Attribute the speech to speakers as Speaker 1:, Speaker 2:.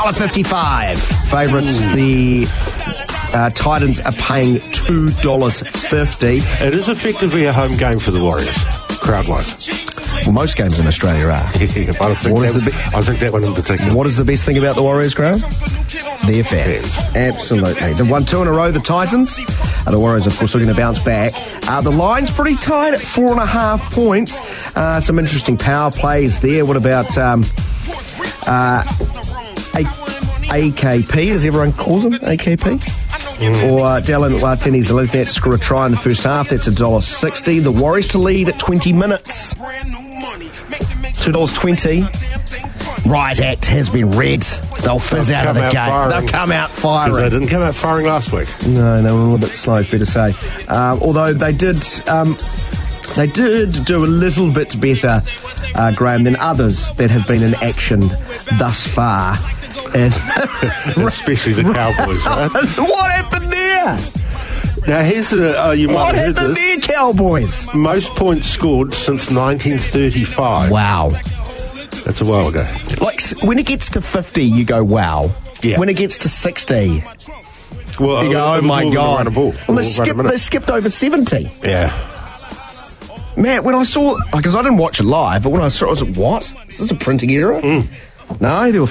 Speaker 1: $1.55. Favourites, the Titans are paying $2.50.
Speaker 2: It is effectively a home game for the Warriors, crowd-wise.
Speaker 1: Well, most games in Australia are.
Speaker 2: I think that one in particular.
Speaker 1: What is the best thing about the Warriors, crowd? Their fans. Absolutely. They've won 2 in a row, the Titans. The Warriors, of course, are going to bounce back. The line's pretty tight at 4.5 points. Some interesting power plays there. What about AKP, as everyone calls them? AKP? Or Dallin Watene-Zelezniak to score a try in the first half. That's $1.60. The Warriors to lead at 20 minutes. $2.20. Riot Act has been read. They'll fizz out of the game. They'll come out firing.
Speaker 2: They didn't come out firing last week.
Speaker 1: No, they were a little bit slow, fair to say. Although they did do a little bit better, Graham, than others that have been in action thus far.
Speaker 2: Especially the Cowboys, right?
Speaker 1: What happened there?
Speaker 2: Now, here's
Speaker 1: what happened there, Cowboys?
Speaker 2: Most points scored since 1935.
Speaker 1: Wow.
Speaker 2: That's a while ago.
Speaker 1: Like, when it gets to 50, you go, wow.
Speaker 2: Yeah.
Speaker 1: When it gets to 60,
Speaker 2: well,
Speaker 1: you go, oh my God.
Speaker 2: Well,
Speaker 1: they skipped over 70.
Speaker 2: Yeah.
Speaker 1: Man, when I saw, because I didn't watch it live, but when I saw it, I was like, what? Is this a printing error? No, there were